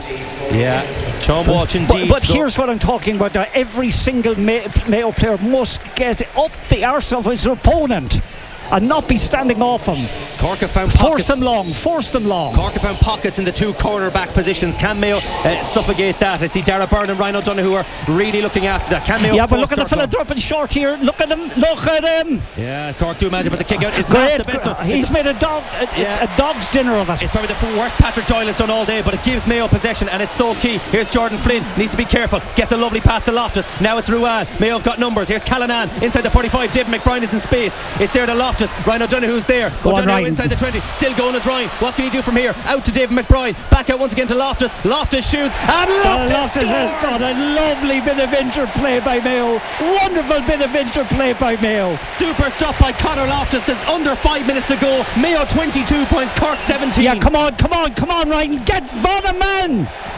Sean Walsh indeed. But here's what I'm talking about now. Every single Mayo player must get up the arse of his opponent and not be standing off him. Cork have found pockets. Force them long. Cork have found pockets in the two cornerback positions. Can Mayo suffocate that? I see Dara Byrne and Ryan O'Donoghue are really looking after that. Can Mayo? Yeah, but look at the fella dropping short here. Look at him. Yeah, Cork do imagine, but the kick out is not the best one. He's made a dog's dinner of it. It's probably the worst Patrick Doyle has done all day, but it gives Mayo possession, and it's so key. Here's Jordan Flynn, needs to be careful. Gets a lovely pass to Loftus. Now it's Ruan. Mayo have got numbers. Here's Callanan inside the 45. David McBride is in space. It's there to Loftus. Ryan O'Donoghue's there. O'Donoghue inside the 20. Still going as Ryan. What can he do from here? Out to David McBride. Back out once again to Loftus. Loftus shoots. And Loftus has got a lovely bit of interplay by Mayo. Wonderful bit of interplay by Mayo. Super stop by Conor Loftus. There's under 5 minutes to go. Mayo 22 points. Cork 17. Yeah, come on, Ryan. Get bottom man.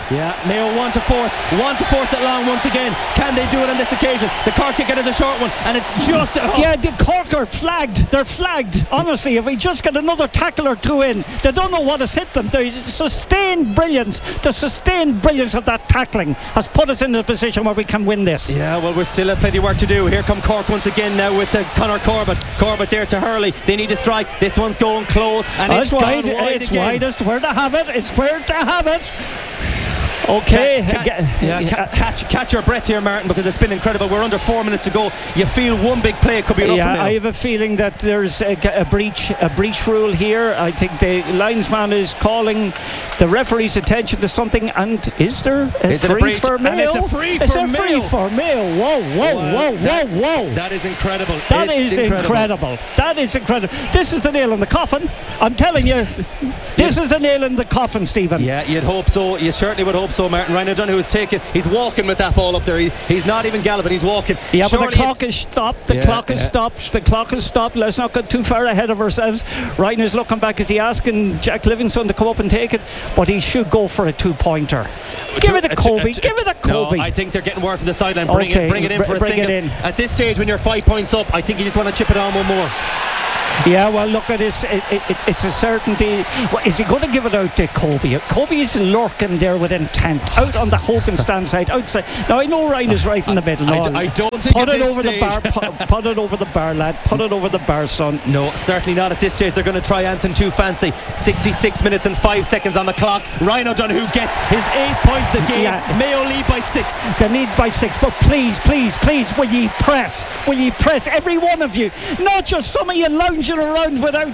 Yeah, Mayo want to force it long once again. Can they do it on this occasion? The Cork kick out is a short one, and it's just yeah, the Cork are flagged. They're flagged. Honestly, if we just get another tackle or two in, they don't know what has hit them. The sustained brilliance of that tackling has put us in a position where we can win this. Yeah, well, we're still have plenty of work to do. Here come Cork once again now with Conor Corbett. Corbett there to Hurley. They need a strike. This one's going close, and it's wide. It's wide. It's where to have it. It's where to have it. Okay. Catch your breath here, Martin, because it's been incredible. We're under 4 minutes to go. You feel one big play could be enough for Mayo. I have a feeling that there's a breach rule here. I think the linesman is calling the referee's attention to something. And is there a free for Mayo? And it's a free for Mayo. Whoa. That is incredible. That is incredible. This is the nail in the coffin. I'm telling you, this is the nail in the coffin, Stephen. Yeah, you'd hope so. You certainly would hope so, Martin. Ryan O'Donoghue he's walking with that ball up there. He's not even galloping, he's walking. Yeah, but the clock is stopped. The clock is stopped. Let's not get too far ahead of ourselves. Ryan is looking back. Is he asking Jack Livingston to come up and take it? But he should go for a 2-pointer. Give it a Kobe. No, I think they're getting word from the sideline. Bring it in for a single. At this stage, when you're 5 points up, I think you just want to chip it on one more. Yeah, well, look at this. It's a certainty. Well, is he going to give it out to Kobe? Kobe is lurking there with intent, out on the Hogan stand side, outside. Now I know Ryan is right in the middle. I don't think put it over the bar. Put it over the bar, lad. Put it over the bar, son. No, certainly not at this stage. They're going to try Anton too fancy. 66 minutes and 5 seconds on the clock. Ryan O'Donoghue gets his 8 points of the game. Yeah. Mayo lead by 6. They lead by 6. But please, will ye press? Will ye press, every one of you? Not just some of you lounging around without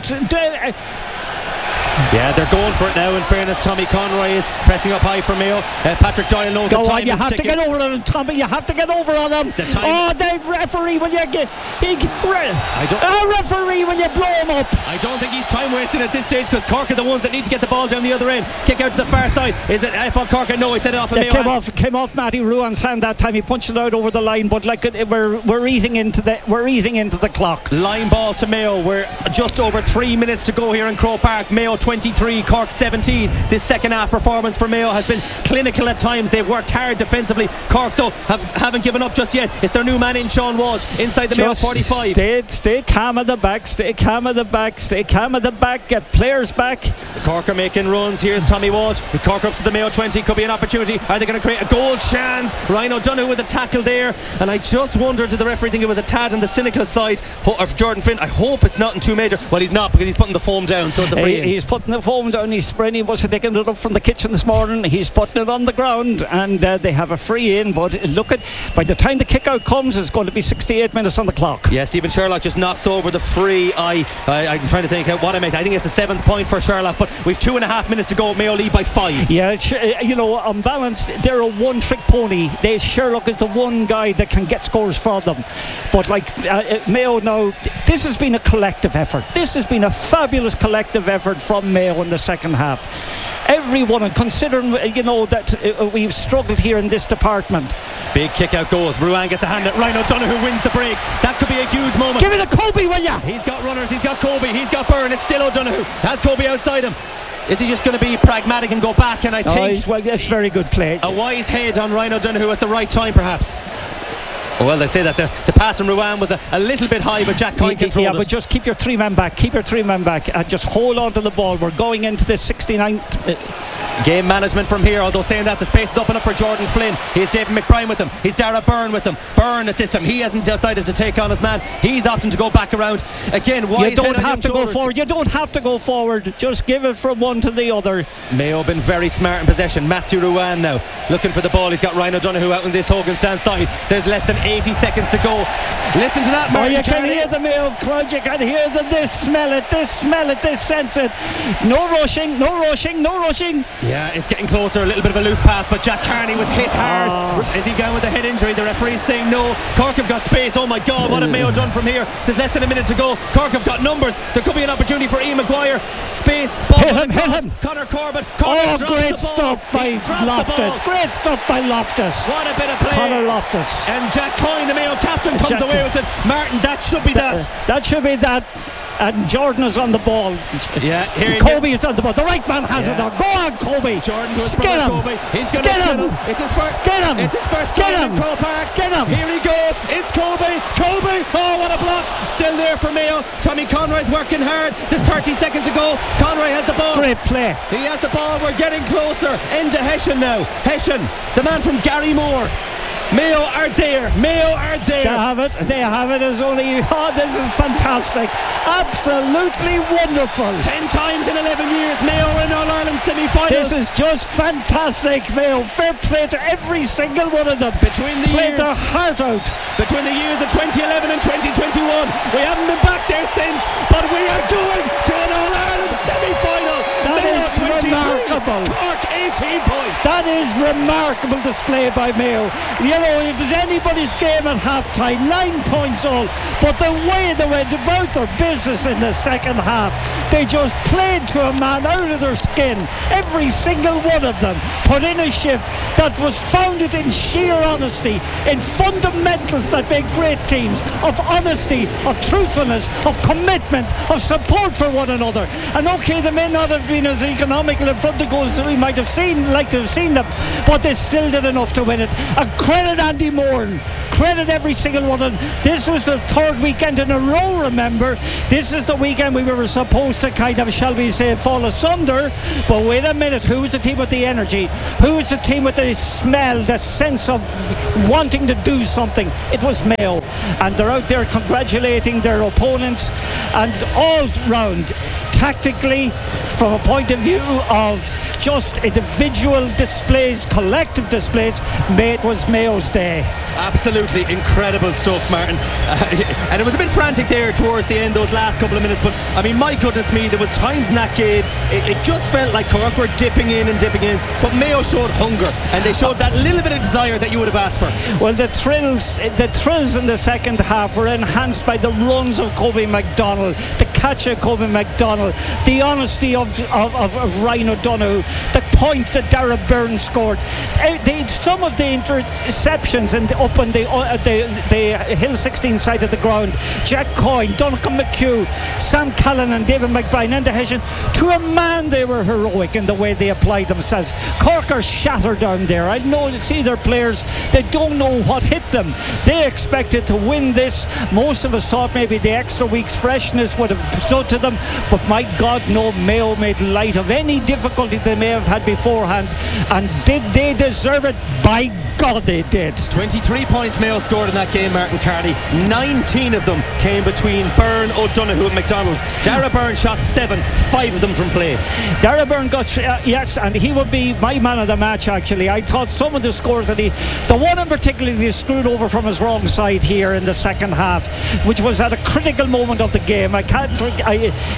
yeah, they're going for it now. In fairness, Tommy Conroy is pressing up high for Mayo. Patrick Doyle knows the time. You have to get over on him, Tommy. You have to get over on him. The referee, will you get? Referee, will you blow him up? I don't think he's time wasting at this stage, because Cork are the ones that need to get the ball down the other end. Kick out to the far side. Is it on Cork? No, he set it off. Came off Matty Ruan's hand that time. He punched it out over the line, but like we're eating into the clock. Line ball to Mayo. We're just over 3 minutes to go here in Croke Park. Mayo 23, Cork 17. This second half performance for Mayo has been clinical at times. They've worked hard defensively. Cork though haven't given up just yet. It's their new man in, Sean Walsh, inside the Mayo 45. Stay calm at the back, get players back. The Cork are making runs. Here's Tommy Walsh. The Cork up to the Mayo 20. Could be an opportunity. Are they going to create a goal chance? Ryan O'Donoghue with a tackle there, and I just wondered, did the referee think it was a tad on the cynical side of Jordan Flynn? I hope it's not in too major. Well, he's not, because he's putting the foam down, so it's a free in. He's putting the foam down. He's spraying. He was taking it up from the kitchen this morning. He's putting it on the ground, and they have a free in. But look at, by the time the kick out comes, it's going to be 68 minutes on the clock. Yeah, Stephen Sherlock just knocks over the free. I'm trying to think what I make. I think it's the 7th point for Sherlock, but we've 2.5 minutes to go. Mayo lead by 5. Yeah, on balance, they're a one-trick pony. Sherlock is the one guy that can get scores for them. But Mayo now, this has been a collective effort. This has been a fabulous collective effort from Mayo in the second half. Everyone, and considering that we've struggled here in this department. Big kick out goes. Ruan gets a hand at Ryan O'Donoghue, wins the break. That could be a huge moment. Give it to Kobe, will ya? He's got runners, he's got Kobe, he's got Byrne. It's still O'Donoghue. Has Kobe outside him. Is he just going to be pragmatic and go back? And I think that's very good play. A wise head on Ryan O'Donoghue at the right time, perhaps. Well, they say that the pass from Ruan was a little bit high, but Jack Coyne controlled it. Yeah, but just keep your 3 men back. And just hold on to the ball. We're going into the 69th. Game management from here, although saying that, the space is open up for Jordan Flynn. Here's David McBride with him. He's Dara Byrne with him. Byrne at this time, he hasn't decided to take on his man. He's opting to go back around. Again, why you don't have to go forward. You don't have to go forward. Just give it from one to the other. Mayo been very smart in possession. Matthew Ruan now looking for the ball. He's got Ryan O'Donoghue out in this Hogan stand side. There's less than 80 seconds to go. Listen to that, Martin. You can hear the Mayo crowd. You can hear them. They smell it. They sense it. No rushing. Yeah, it's getting closer. A little bit of a loose pass, but Jack Carney was hit hard. Is he going with a head injury? The referee's saying no. Cork have got space. Oh my God, what have Mayo done from here? There's less than a minute to go. Cork have got numbers. There could be an opportunity for Ian Maguire. Space. Ball hit him. Conor Corbett. Great stuff by Loftus. Great stuff by Loftus. What a bit of play. Conor Loftus. And Jack Coyne, the Mayo captain, comes away with it. Martin, that should be that. That should be that. and Jordan is on the ball. Yeah, here Kobe is on the ball. The right man has it Yeah. now. Go on, Kobe. Jordan to his Skin brother him. Kobe. He's Skin gonna him. It's his first. Skin him. It's his first Skin game him. in Croke Park. Skin him. Here he goes. It's Kobe. Kobe. Oh, what a block. Still there for Mayo. Tommy Conroy's working hard. There's 30 seconds to go. Conroy has the ball. Great play. He has the ball. We're getting closer. Into Hession now. Hession, the man from Garrymore. Mayo are there. Mayo are there. They have it. They have it. It's only. Oh, this is fantastic. Absolutely wonderful. 10 times in 11 years, Mayo are in All-Ireland semi-finals. This is just fantastic, Mayo. Fair play to every single one of them. Between the Played years, their heart out. between the years of 2011 and 2021, we haven't been back there since, but we are going to an All-Ireland semi-final. That Mayo is 23, remarkable. Cork 18 points. That is remarkable display by Mayo. You know, it was anybody's game at half-time, 9 points all, but the way they went about their business in the second half, they just played to a man out of their skin. Every single one of them put in a shift that was founded in sheer honesty, in fundamentals that make great teams, of honesty, of truthfulness, of commitment, of support for one another. And okay, they may not have been as economical in front of goals as we might have seen, like to have seen them, but they still did enough to win it. And credit Andy Moran, credit every single one of them. This was the third weekend in a row, remember. This is the weekend we were supposed to kind of, shall we say, fall asunder. But wait a minute, who was the team with the energy? Who was the team with the smell, the sense of wanting to do something? It was Mayo. And they're out there congratulating their opponents, and all round, tactically, from a point of view of just individual displays, collective displays, it was Mayo's day. Absolutely incredible stuff, Martin. And it was a bit frantic there towards the end, those last couple of minutes, but I mean, my goodness me, there was times in that game it just felt like Cork were dipping in, but Mayo showed hunger, and they showed that little bit of desire that you would have asked for. Well, the thrills in the second half were enhanced by the runs of Kobe McDonald, the catch of Kobe McDonald, the honesty of Ryan O'Donoghue, the point that Dara Byrne scored, some of the interceptions and up on the Hill 16 side of the ground. Jack Coyne, Duncan McHugh, Sam Callan and David McBride and the Hessian, to a man they were heroic in the way they applied themselves. Cork are shattered down there. I know, see their players, they don't know what hit them. They expected to win this. Most of us thought maybe the extra week's freshness would have stood to them, but my God, no. Mayo made light of any difficulty they may have had beforehand, and did they deserve it? By God, they did. 23 points Mayo scored in that game, Martin Carney. 19 of them came between Byrne, O'Donoghue and McDonald. Dara Byrne shot 7, 5 of them from play. Dara Byrne got yes, and he would be my man of the match. Actually, I thought some of the scores that the one in particular he screwed over from his wrong side here in the second half, which was at a critical moment of the game. I can't forget.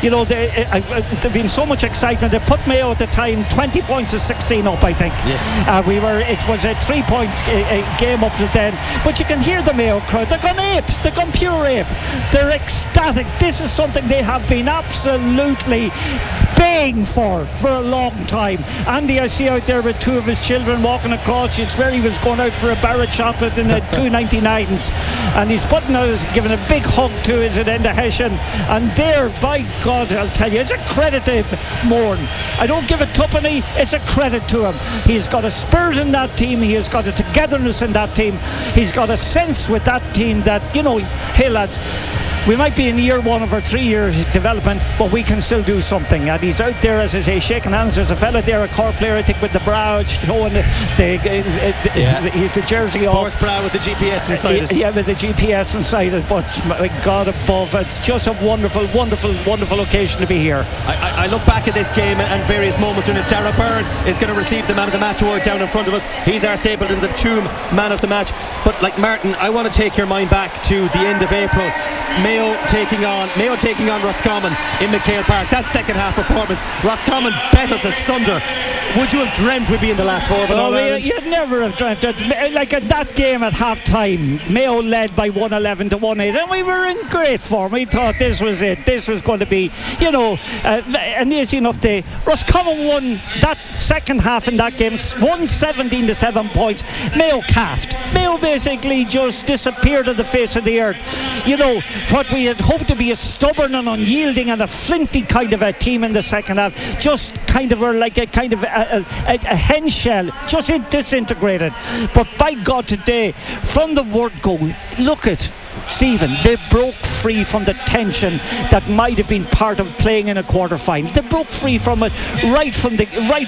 There's been so much excitement. They put Mayo at the time 20 points to 16 up, I think. Yes. It was a 3-point game up to then, but you can hear the Mayo crowd. They're gone ape. They're gone pure ape. They're ecstatic. This is something they have been absolutely baying for a long time. Andy, I see out there with two of his children walking across. It's where he was going out for a bar of chocolate in the 2.99s, and he's giving a big hug to his Enda Hessian. And there, by God, I'll tell you, it's a credit to Moran. I don't give a tuppenny. It's a credit to him. He's got a spirit in that team. He has got a togetherness in that team. He's got a sense with that team that, hey lads, we might be in year one of our 3-year development, but we can still do something. And he's out there, as I say, shaking hands. There's a fella there, a Cork player, I think, with the brow, showing he's the jersey Sports off. brow with the GPS inside it. Yeah, with the GPS inside it. But my God above, it's just a wonderful, wonderful, wonderful occasion to be here. I look back at this game and various moments when Dara Byrne is going to receive the man of the match award down in front of us. He's our Stapletons of Tuam man of the match. But like Martin, I want to take your mind back to the end of April. Mayo taking on Roscommon in McHale Park. That second half performance, Roscommon bet us asunder. Would you have dreamt we'd be in the last four of an All-Ireland? You'd never have dreamt it. Like at that game at half time, Mayo led by 111 to 1-8, and we were in great form. We thought this was it. This was going to be, and easy enough day. Roscommon won that second half in that game, won 17 to 7 points. Mayo calved. Mayo basically just disappeared on the face of the earth. what we had hoped to be a stubborn and unyielding and a flinty kind of a team in the second half, just kind of were like a kind of a hen shell, just disintegrated. But by God, today, from the word go, look at Stephen, they broke free from the tension that might have been part of playing in a quarter final. They broke free from it right from the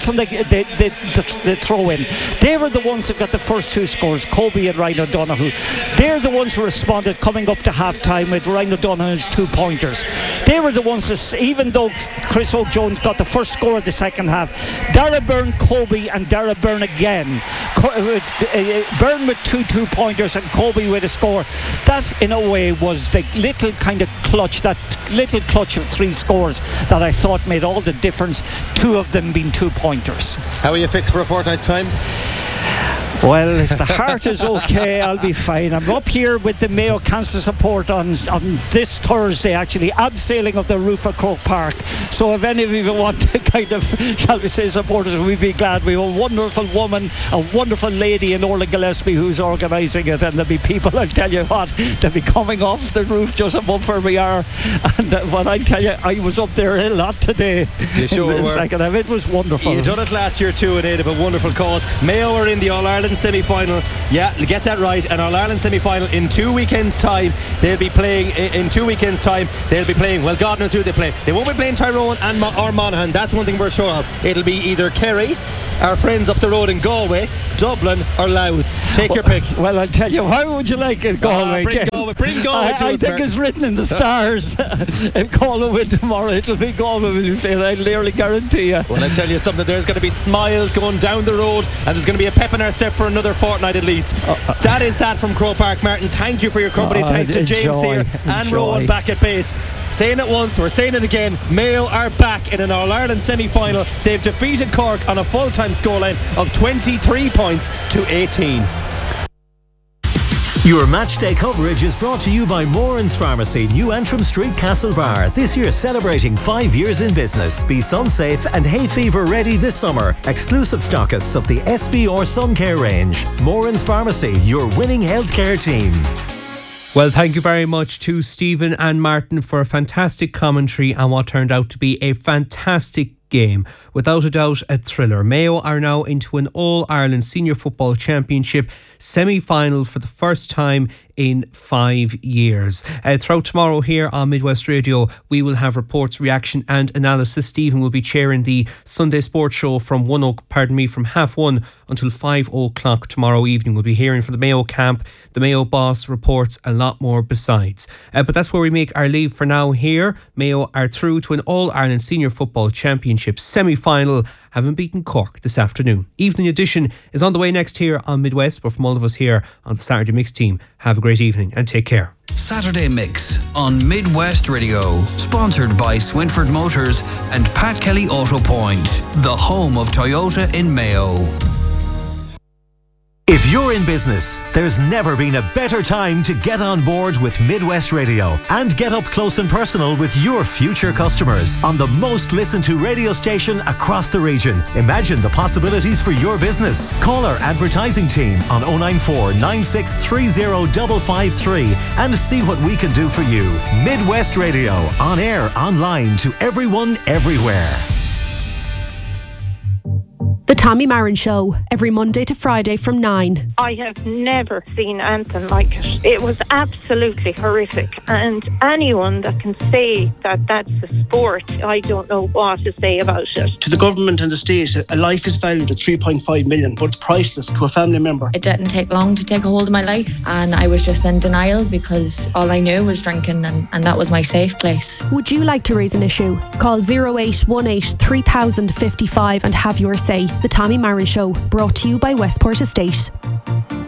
throw in. They were the ones that got the first two scores, Kobe and Ryan O'Donoghue. They're the ones who responded coming up to half time with Ryan O'Donoghue's 2 pointers. They were the ones that, even though Chris O'Jones got the first score of the second half, Dara Byrne, Kobe and Dara Byrne again, Byrne with 2 pointers and Kobe with a score. That in a way was the little kind of clutch, that little clutch of 3 scores that I thought made all the difference, 2 of them being 2 pointers. How are you fixed for a fortnight's time? Well, if the heart is okay, I'll be fine. I'm up here with the Mayo Cancer Support on this Thursday, actually, abseiling of the roof of Croke Park. So if any of you want to kind of, shall we say, support us, we'd be glad. We have a wonderful woman, a wonderful lady in Orla Gillespie who's organising it, and there'll be people, I'll tell you what, they'll be coming off the roof just above where we are. And what I tell you, I was up there a lot today. You sure were. Second half. It was wonderful. You done it last year too in aid of a wonderful cause. Mayo are in the All-Ireland semi-final. Yeah, get that right. An All-Ireland semi-final in 2 weekends' time. They'll be playing in 2 weekends' time. They'll be playing, well, God knows who they play. They won't be playing Tyrone or Monaghan. That's one thing we're sure of. It'll be either Kerry, our friends up the road in Galway, Dublin or Louth. Take your pick. Well, I'll tell you, how would you like it, Galway? Bring Galway to I us, think it's written in the stars. If Galway win tomorrow, it'll be Galway, will you say? I nearly guarantee you. Well, I tell you something, there's going to be smiles going down the road, and there's going to be a pep in our step for another fortnight at least. That is that from Croke Park. Martin, thank you for your company. Thanks to James here and Rowan back at base. Saying it once, we're saying it again. Mayo are back in an All-Ireland semi-final. They've defeated Cork on a full-time scoreline of 23 points to 18. Your matchday coverage is brought to you by Moran's Pharmacy, New Antrim Street, Castlebar. This year celebrating 5 years in business. Be sun safe and hay fever ready this summer. Exclusive stockists of the SVR Sun Care range. Moran's Pharmacy, your winning healthcare team. Well, thank you very much to Stephen and Martin for a fantastic commentary on what turned out to be a fantastic game. Without a doubt, a thriller. Mayo are now into an All-Ireland Senior Football Championship semi-final for the first time in 5 years. Throughout tomorrow here on Midwest Radio, we will have reports, reaction and analysis. Stephen will be chairing the Sunday Sports Show from 1:30 until 5 o'clock tomorrow evening. We'll be hearing from the Mayo camp, the Mayo boss, reports, a lot more besides. But that's where we make our leave for now here. Mayo are through to an All-Ireland Senior Football Championship semi-final, having beaten Cork this afternoon. Evening Edition is on the way next here on Midwest, but from all of us here on the Saturday Mix team, have a great evening and take care. Saturday Mix on Midwest Radio, sponsored by Swinford Motors and Pat Kelly Auto Point, the home of Toyota in Mayo. If you're in business, there's never been a better time to get on board with Midwest Radio and get up close and personal with your future customers on the most listened to radio station across the region. Imagine the possibilities for your business. Call our advertising team on 094 9630 553 and see what we can do for you. Midwest Radio, on air, online, to everyone, everywhere. The Tommy Marin Show, every Monday to Friday from 9. I have never seen anything like it. It was absolutely horrific. And anyone that can say that that's a sport, I don't know what to say about it. To the government and the state, a life is valued at 3.5 million, but it's priceless to a family member. It didn't take long to take a hold of my life, and I was just in denial because all I knew was drinking, and that was my safe place. Would you like to raise an issue? Call 0818 3055 and have your say. The Tommy Marin Show, brought to you by Westport Estate.